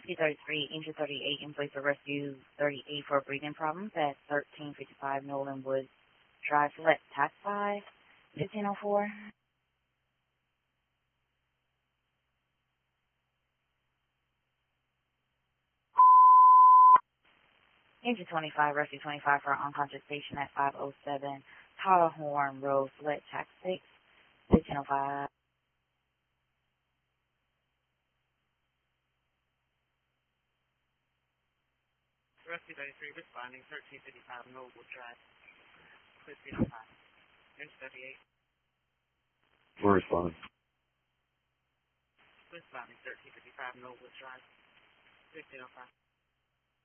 Rescue 33, Injury 38, in place of Rescue 38 for breathing problems at 1355 Nolan Woods Drive. Select Tax 5, 1504. Injury 25, Rescue 25 for unconscious patient at 507 Powderhorn Road. Select Tax 6, 1505. Rescue 33 responding, 1355 Noble Drive, 1505. Injury 38. We're responding. Responding, 1355 Noble Drive, 1505.